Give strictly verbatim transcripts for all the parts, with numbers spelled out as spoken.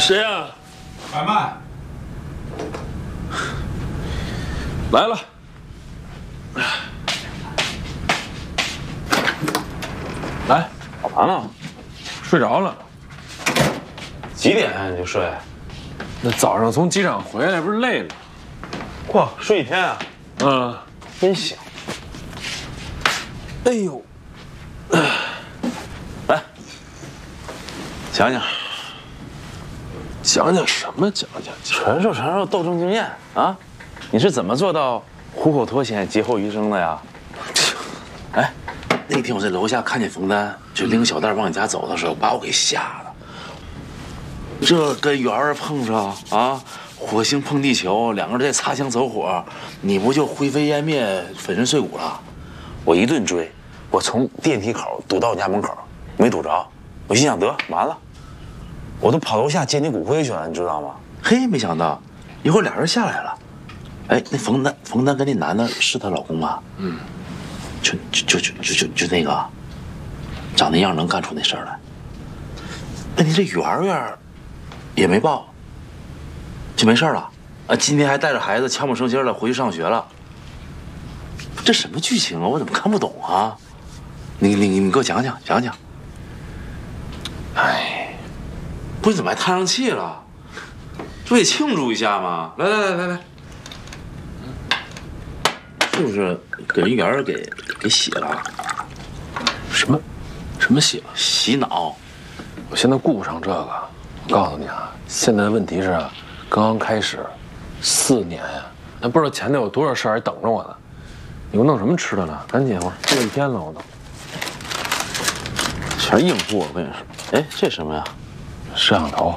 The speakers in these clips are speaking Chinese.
谁呀？ 外卖。 来了。来， 好忙啊， 睡着了。 几点你就睡？ 那早上从机场回来，不是累了？ 嚯，睡一天啊？ 嗯， 真行。 哎呦， 来，讲讲。 讲讲什么？讲讲传授传授斗争经验啊！你是怎么做到虎口脱险、劫后余生的呀？哎，那天我在楼下看见冯丹就拎个小袋往你家走的时候，把我给吓的。这跟圆儿碰上啊，火星碰地球，两个人再擦枪走火，你不就灰飞烟灭、粉身碎骨了？我一顿追，我从电梯口堵到你家门口，没堵着。我心想得完了。 我都跑楼下接你骨灰去了，你知道吗？嘿，没想到一会儿俩人下来了。哎，那冯丹，冯丹跟那男的是她老公吗？嗯，就就就就就就那个，长那样能干出那事儿来。那你这圆圆也没报，就没事了啊？今天还带着孩子悄没声息的回去上学了。这什么剧情啊？我怎么看不懂啊？你你你给我讲讲讲讲。哎。 不是怎么还叹上气了？这不得庆祝一下吗？来来来来来，是不是给人圆儿给给洗了？ 什么？什么洗了？ 洗脑！ 我现在顾不上这个。我告诉你啊，现在的问题是啊，刚刚开始，四年呀，还不知道前头有多少事儿还等着我呢。你给我弄什么吃的呢？赶紧，我饿一天了，我都。 全应付我跟你说。哎，这什么呀？ 摄像头，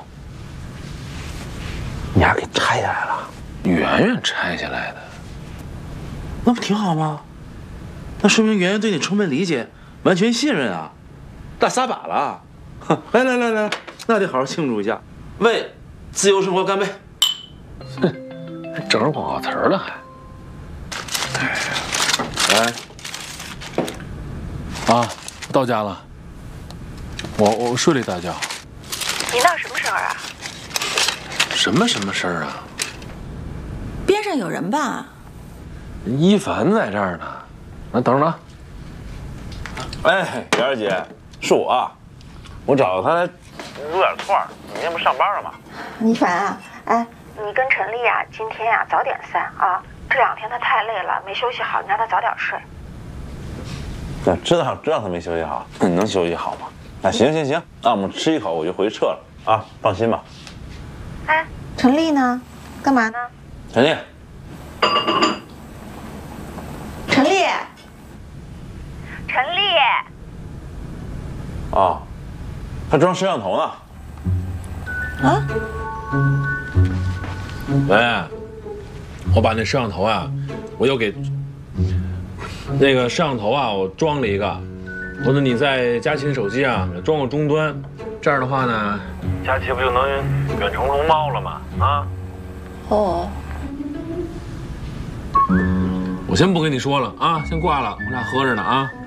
你还给拆下来了？ 圆圆拆下来的， 那不挺好吗？那说明圆圆对你充分理解，完全信任啊，大撒把了。来来来来，那得好好庆祝一下，为自由生活干杯！ 哼，还整上广告词了还。哎呀，来，啊，到家了，我我睡了一大觉。 你闹什么事儿啊？ 什么什么事儿啊？ 边上有人吧？ 一凡在这儿呢，那等着呢。 哎，圆儿姐，是我啊，我找他撸点串儿。你明天不上班了吗？ 一凡啊，哎，你跟陈丽呀、啊，今天呀、啊、早点散啊。这两天她太累了，没休息好，你让她早点睡。 对，知道知道他没休息好，你能休息好吗？ 啊，行行行，那我们吃一口我就回去撤了啊，放心吧。 哎，陈丽呢？干嘛呢？ 陈丽， 陈丽，陈丽。 啊，他装摄像头呢。 啊？ 喂，我把那摄像头啊，我又给那个摄像头啊，我装了一个。 我说你在佳琪的手机啊装个终端，这样的话呢，佳琪不就能远程龙猫了吗？啊？ 哦。 我先不跟你说了啊，先挂了，我俩喝着呢啊。